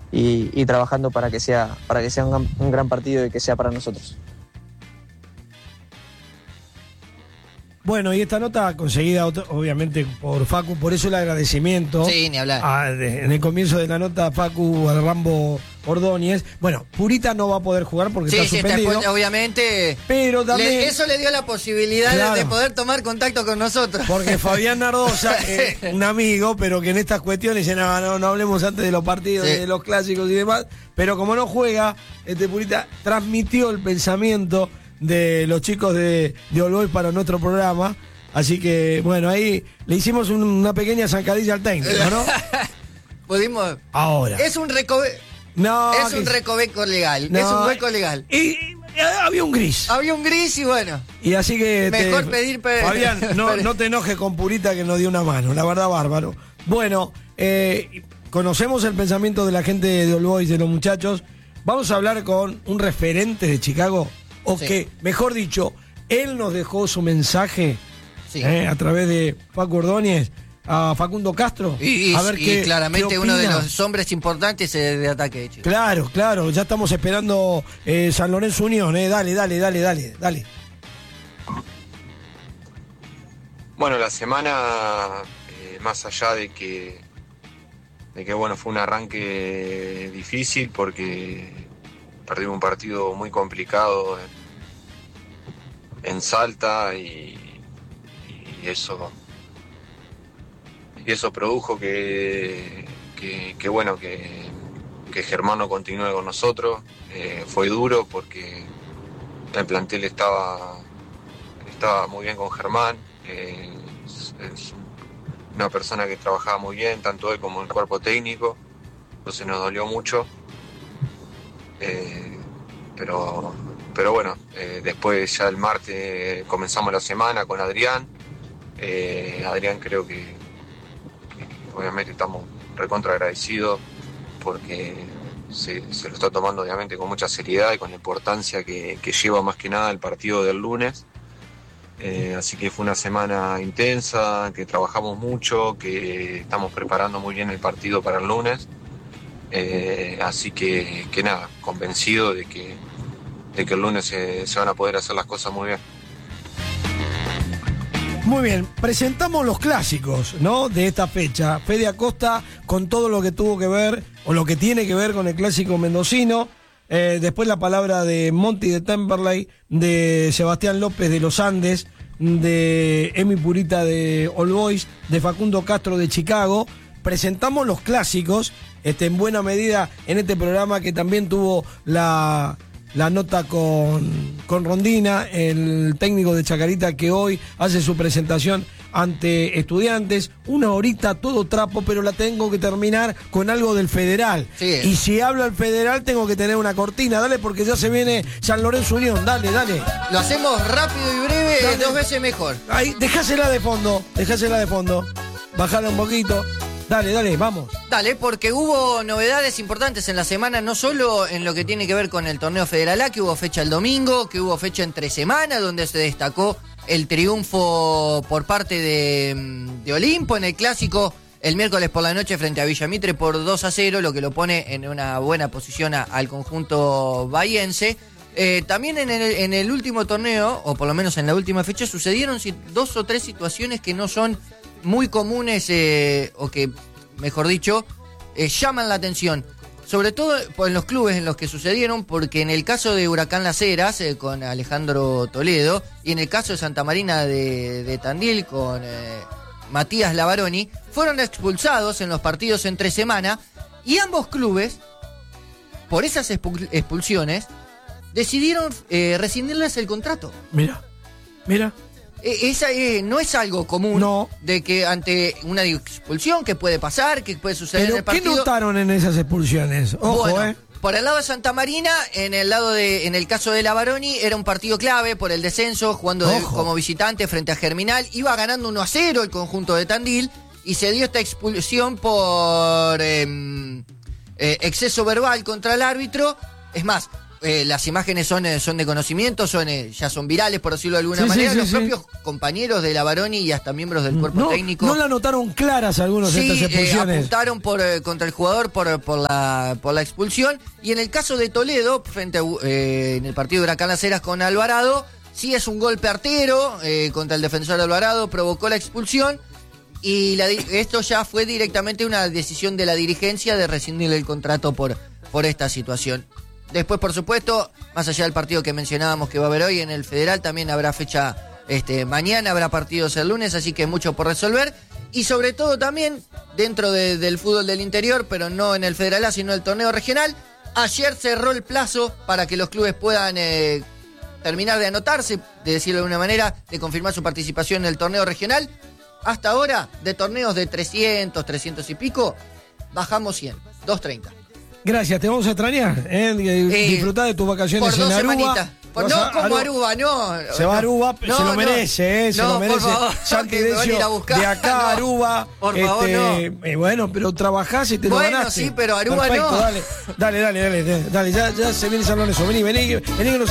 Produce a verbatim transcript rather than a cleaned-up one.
y, y trabajando para que sea, para que sea un, un gran partido y que sea para nosotros. Bueno, y esta nota conseguida obviamente por Facu, por eso el agradecimiento. Sí, ni hablar. A, de, en el comienzo de la nota, Facu al Rambo Ordóñez. Bueno, Purita no va a poder jugar porque sí, está sí, suspendido. Está, obviamente. Pero también. Le, eso le dio la posibilidad claro, de poder tomar contacto con nosotros. Porque Fabián Nardosa, eh, un amigo, pero que en estas cuestiones dice, no, no, no hablemos antes de los partidos, sí. de los clásicos y demás. Pero como no juega, este Purita transmitió el pensamiento de los chicos de, de All Boys para nuestro programa, así que bueno, ahí le hicimos un, una pequeña zancadilla al técnico, ¿no? Pudimos. Ahora. Es un recoveco. No. Es que... un recoveco legal. No, es un hueco legal. Y, y había un gris. Había un gris y bueno. Y así que. Mejor te, pedir. Per... Fabián, no, no te enojes con Purita que nos dio una mano, la verdad, bárbaro. Bueno, eh, conocemos el pensamiento de la gente de All Boys, de los muchachos. Vamos a hablar con un referente de Chicago. O sí. que, mejor dicho, él nos dejó su mensaje sí. eh, a través de Facu Ordóñez a Facundo Castro. Y, y, a ver y qué, claramente qué uno de los hombres importantes de, de ataque de Chicago. Claro, claro, ya estamos esperando eh, San Lorenzo Unión. Eh. Dale, dale, dale, dale, dale. Bueno, la semana, eh, más allá de que, de que bueno, fue un arranque difícil porque perdimos un partido muy complicado en, en Salta y, y eso y eso produjo que, que, que bueno que, que Germán no continúe con nosotros. Eh, fue duro porque el plantel estaba estaba muy bien con Germán. Eh, es, es una persona que trabajaba muy bien, tanto él como el cuerpo técnico, entonces nos dolió mucho. Eh, pero, pero bueno, eh, después ya el martes comenzamos la semana con Adrián. Eh, Adrián creo que, que obviamente estamos recontra agradecidos porque se, se lo está tomando obviamente con mucha seriedad y con la importancia que, que lleva más que nada el partido del lunes. Eh, así que fue una semana intensa, que trabajamos mucho, que estamos preparando muy bien el partido para el lunes. Eh, así que, que nada, convencido de que, de que el lunes se, se van a poder hacer las cosas muy bien. Muy bien, presentamos los clásicos, ¿no? De esta fecha. Fede Acosta con todo lo que tuvo que ver, o lo que tiene que ver con el clásico mendocino. Eh, después la palabra de Monty de Temperley, de Sebastián López de Los Andes, de Emi Purita de All Boys, de Facundo Castro de Chicago. Presentamos los clásicos, este, en buena medida en este programa que también tuvo la, la nota con, con Rondina, el técnico de Chacarita que hoy hace su presentación ante Estudiantes. Una horita todo trapo, pero la tengo que terminar con algo del Federal. Sí. Y si hablo al Federal tengo que tener una cortina, dale, porque ya se viene San Lorenzo Unión, dale, dale. Lo hacemos rápido y breve, dale. Dos veces mejor. Ahí, dejásela de fondo, dejásela de fondo. Bajala un poquito. Dale, dale, vamos. Dale, porque hubo novedades importantes en la semana, no solo en lo que tiene que ver con el torneo Federal A, que hubo fecha el domingo, que hubo fecha entre semana, donde se destacó el triunfo por parte de, de Olimpo en el clásico el miércoles por la noche frente a Villamitre por dos a cero, lo que lo pone en una buena posición a, al conjunto bahiense. Eh, también en el, en el último torneo, o por lo menos en la última fecha, sucedieron dos o tres situaciones que no son muy comunes, eh, o que, mejor dicho, eh, llaman la atención. Sobre todo en los clubes en los que sucedieron, porque en el caso de Huracán Las Heras, eh, con Alejandro Toledo, y en el caso de Santa Marina de, de Tandil, con eh, Matías Lavaroni, fueron expulsados en los partidos entre semana, y ambos clubes, por esas expulsiones, decidieron eh, rescindirles el contrato. Mira, mira. Esa eh, no es algo común, no. De que ante una expulsión que puede pasar, que puede suceder ¿Pero en el partido. qué notaron en esas expulsiones? Ojo, bueno, eh. Por el lado de Santa Marina, en el lado de, en el caso de Lavaroni, era un partido clave por el descenso, jugando de, como visitante frente a Germinal. Iba ganando uno a cero el conjunto de Tandil y se dio esta expulsión por eh, eh, exceso verbal contra el árbitro. Es más, eh, las imágenes son, eh, son de conocimiento, son eh, ya son virales, por decirlo de alguna Sí, sí, manera. sí, Los sí. propios compañeros de la Baroni y hasta miembros del cuerpo No, técnico. no la notaron claras algunos de Sí, estas eh, expulsiones. apuntaron por, eh, contra el jugador por, por, la, por la expulsión. Y en el caso de Toledo, frente a, eh, en el partido de Huracán Las Heras con Alvarado, sí es un golpe artero eh, contra el defensor de Alvarado, provocó la expulsión. Y la, esto ya fue directamente una decisión de la dirigencia de rescindir el contrato por, por esta situación. Después, por supuesto, más allá del partido que mencionábamos que va a haber hoy en el Federal, también habrá fecha este, mañana, habrá partidos el lunes, así que mucho por resolver. Y sobre todo también, dentro de, del fútbol del interior, pero no en el Federal A, sino el torneo regional, ayer cerró el plazo para que los clubes puedan eh, terminar de anotarse, de decirlo de alguna manera, de confirmar su participación en el torneo regional. Hasta ahora, de torneos de trescientos, trescientos y pico, bajamos cien, doscientos treinta. Gracias, te vamos a extrañar. ¿eh? Eh, Disfrutá de tus vacaciones por dos en Aruba. semanitas. Por, Vas no a como Aruba. Aruba, no. Se va a Aruba, No, se lo no. merece, ¿eh? se No, lo merece. por favor, Santi que me van a ir a Decio, buscar. de acá a No, Aruba. por favor, este, eh, bueno, pero trabajás y te Bueno, lo ganaste. sí, pero Aruba Perfecto, no. Dale, dale, dale, dale, dale, ya, ya se viene San Lorenzo. Vení, vení, vení que nos